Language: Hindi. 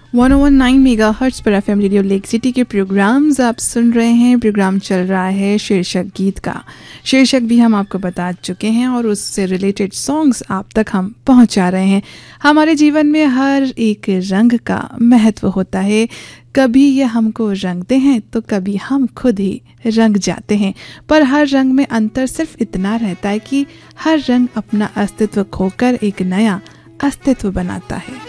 101.9 मेगाहर्ट्ज़ पर एफएम रेडियो लेक सिटी के प्रोग्राम्स आप सुन रहे हैं। प्रोग्राम चल रहा है शीर्षक गीत का। शीर्षक भी हम आपको बता चुके हैं और उससे रिलेटेड सॉन्ग्स आप तक हम पहुंचा रहे हैं। हमारे जीवन में हर एक रंग का महत्व होता है। कभी ये हमको रंगते हैं तो कभी हम खुद ही रंग जाते हैं। पर हर रंग में अंतर सिर्फ इतना रहता है कि हर रंग अपना अस्तित्व खोकर एक नया अस्तित्व बनाता है।